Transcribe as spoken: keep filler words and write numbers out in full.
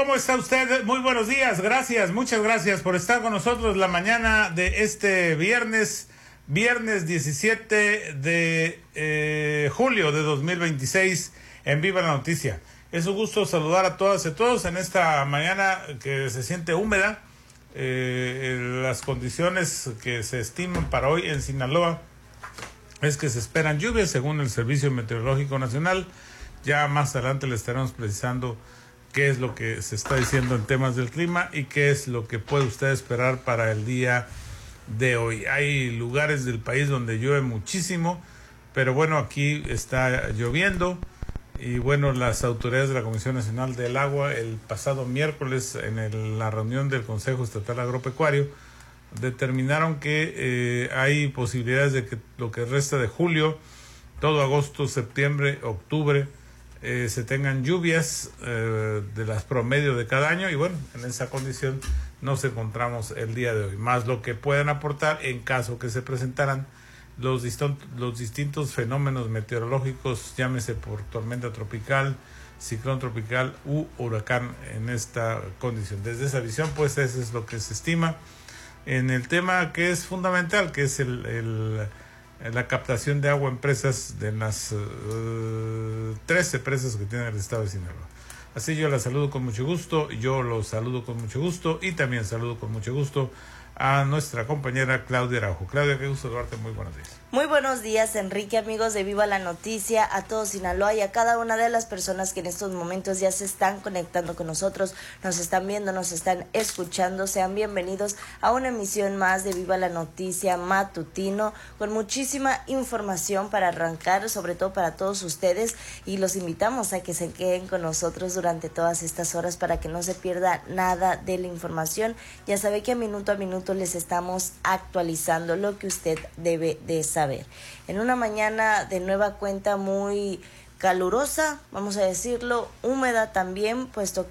¿Cómo está usted? Muy buenos días, gracias, muchas gracias por estar con nosotros la mañana de este viernes, viernes diecisiete de eh, julio de dos mil veintiséis en Viva la Noticia. Es un gusto saludar a todas y todos en esta mañana que se siente húmeda. Eh, las condiciones que se estiman para hoy en Sinaloa es que se esperan lluvias según el Servicio Meteorológico Nacional. Ya más adelante le estaremos precisando qué es lo que se está diciendo en temas del clima y qué es lo que puede usted esperar para el día de hoy. Hay lugares del país donde llueve muchísimo, pero bueno, aquí está lloviendo. Y bueno, las autoridades de la Comisión Nacional del Agua el pasado miércoles en el, la reunión del Consejo Estatal Agropecuario determinaron que eh, hay posibilidades de que lo que resta de julio, todo agosto, septiembre, octubre, eh, se tengan lluvias eh, de las promedio de cada año, y bueno, en esa condición nos encontramos el día de hoy, más lo que puedan aportar en caso que se presentaran los, diston- los distintos fenómenos meteorológicos, llámese por tormenta tropical, ciclón tropical u huracán en esta condición. Desde esa visión, pues eso es lo que se estima en el tema que es fundamental, que es el, el la captación de agua en presas de las uh, trece presas que tiene el estado de Sinaloa. Así yo la saludo con mucho gusto, yo los saludo con mucho gusto y también saludo con mucho gusto a nuestra compañera Claudia Araujo. Claudia, qué gusto saludarte, muy buenos días. Muy buenos días, Enrique, amigos de Viva la Noticia, a todo Sinaloa y a cada una de las personas que en estos momentos ya se están conectando con nosotros, nos están viendo, nos están escuchando. Sean bienvenidos a una emisión más de Viva la Noticia matutino, con muchísima información para arrancar, sobre todo para todos ustedes, y los invitamos a que se queden con nosotros durante todas estas horas para que no se pierda nada de la información. Ya sabe que minuto a minuto les estamos actualizando lo que usted debe de saber. En una mañana de nueva cuenta muy calurosa, vamos a decirlo, húmeda también, puesto